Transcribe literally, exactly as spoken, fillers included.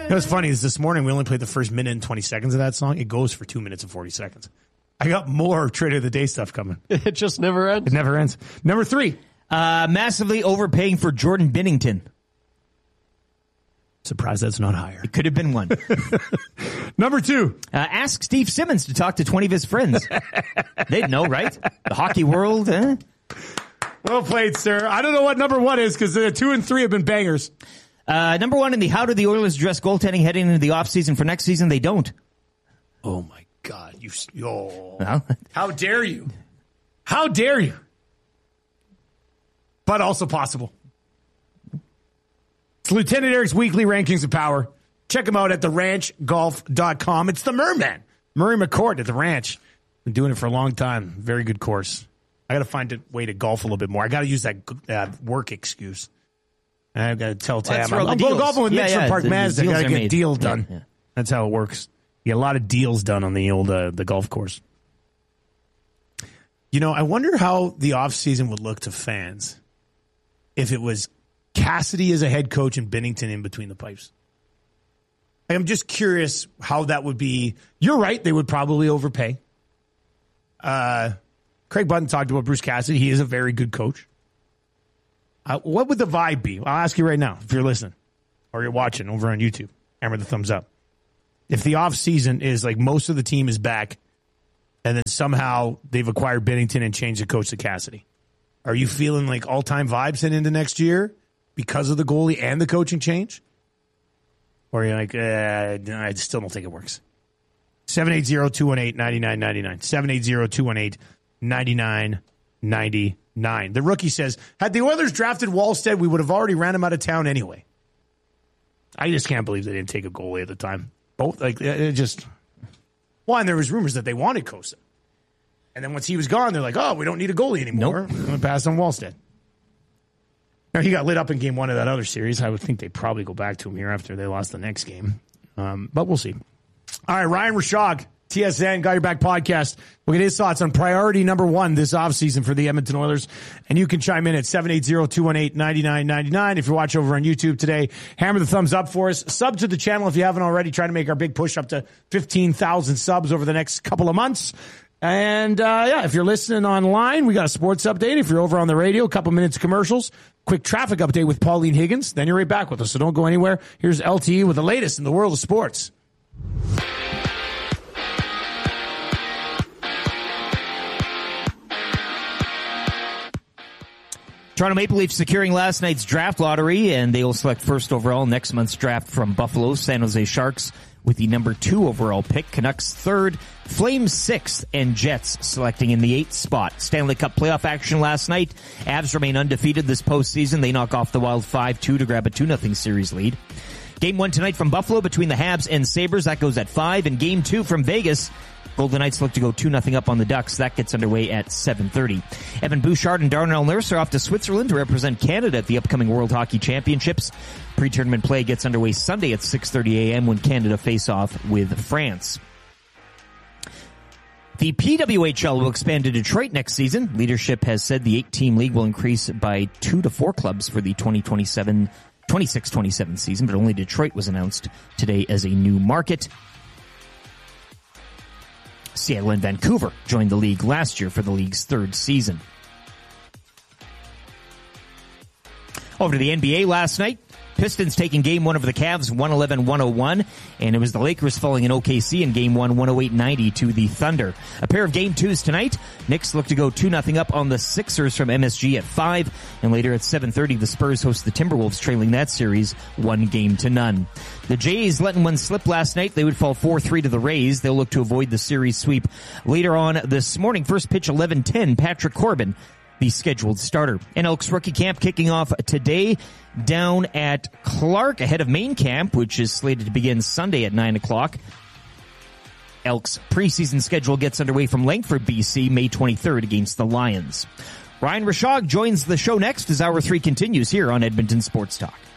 You know what's funny is this morning we only played the first minute and twenty seconds of that song. It goes for two minutes and forty seconds. I got more Trader of the Day stuff coming. It just never ends. It never ends. Number three. Uh, massively overpaying for Jordan Binnington. Surprised that's not higher. It could have been one. Number two. Uh, ask Steve Simmons to talk to twenty of his friends. They'd know, right? The hockey world. Eh? Well played, sir. I don't know what number one is because the two and three have been bangers. Uh, number one in the how do the Oilers address goaltending heading into the offseason for next season? They don't. Oh, my God. You, oh. Well, how dare you? How dare you? But also possible. It's Lieutenant Eric's weekly rankings of power. Check him out at the ranch golf dot com. It's the Merman, Murray McCourt at the Ranch. Been doing it for a long time. Very good course. I got to find a way to golf a little bit more. I got to use that uh, work excuse. I've got to tell Tam. Well, I'm, I'm going golfing with yeah, Mitchell yeah, Park the, Mazda. I got to get made. a deal done. Yeah, yeah. That's how it works. You get a lot of deals done on the old uh, the golf course. You know, I wonder how the offseason would look to fans if it was Cassidy as a head coach and Binnington in between the pipes. I'm just curious how that would be. You're right. They would probably overpay. Uh, Craig Button talked about Bruce Cassidy. He is a very good coach. Uh, what would the vibe be? I'll ask you right now, if you're listening or you're watching over on YouTube. Hammer the thumbs up. If the offseason is like most of the team is back and then somehow they've acquired Binnington and changed the coach to Cassidy, are you feeling like all-time vibes heading into next year because of the goalie and the coaching change? Or are you like, eh, I still don't think it works? seven eight zero, two one eight, nine nine nine nine. seven eight zero, two one eight, nine nine nine nine. The rookie says, had the Oilers drafted Wallstead, we would have already ran him out of town anyway. I just can't believe they didn't take a goalie at the time. Both, like, it just... Well, and there was rumors that they wanted Kosa. And then once he was gone, they're like, oh, we don't need a goalie anymore. Nope. I'm going to pass on Wallstead. Now, he got lit up in game one of that other series. I would think they'd probably go back to him here after they lost the next game. Um, but we'll see. All right, Ryan Rashog, T S N, Got Your Back podcast. We'll get his thoughts on priority number one this offseason for the Edmonton Oilers. And you can chime in at seven eight zero, two one eight, nine nine nine nine. If you watch over on YouTube today, hammer the thumbs up for us. Sub to the channel if you haven't already. Trying to make our big push up to fifteen thousand subs over the next couple of months. And, uh, yeah, if you're listening online, we got a sports update. If you're over on the radio, a couple minutes of commercials. Quick traffic update with Pauline Higgins. Then you're right back with us, so don't go anywhere. Here's L T E with the latest in the world of sports. Toronto Maple Leafs securing last night's draft lottery, and they will select first overall next month's draft from Buffalo. San Jose Sharks with the number two overall pick. Canucks third, Flames sixth, and Jets selecting in the eighth spot. Stanley Cup playoff action last night. Avs remain undefeated this postseason. They knock off the Wild five two to grab a two nothing series lead. Game one tonight from Buffalo between the Habs and Sabres. That goes at five. And game two from Vegas. Golden Knights look to go two nothing up on the Ducks. That gets underway at seven thirty. Evan Bouchard and Darnell Nurse are off to Switzerland to represent Canada at the upcoming World Hockey Championships. Pre-tournament play gets underway Sunday at six thirty a.m. when Canada face off with France. The P W H L will expand to Detroit next season. Leadership has said the eight-team league will increase by two to four clubs for the twenty twenty-seven, twenty-six twenty-seven season, but only Detroit was announced today as a new market. Seattle and Vancouver joined the league last year for the league's third season. Over to the N B A last night. Pistons taking game one over the Cavs, one eleven to one oh one, and it was the Lakers falling in O K C in game one, one oh eight ninety to the Thunder. A pair of game twos tonight. Knicks look to go two nothing up on the Sixers from M S G at five, and later at seven thirty the Spurs host the Timberwolves, trailing that series one game to none. The Jays letting one slip last night. They would fall four three to the Rays. They'll look to avoid the series sweep later on this morning. First pitch eleven ten, Patrick Corbin, the scheduled starter. And Elks rookie camp kicking off today down at Clark ahead of main camp, which is slated to begin Sunday at nine o'clock. Elks preseason schedule gets underway from Langford, B C, May twenty-third against the Lions. Ryan Rashog joins the show next as Hour three continues here on Edmonton Sports Talk.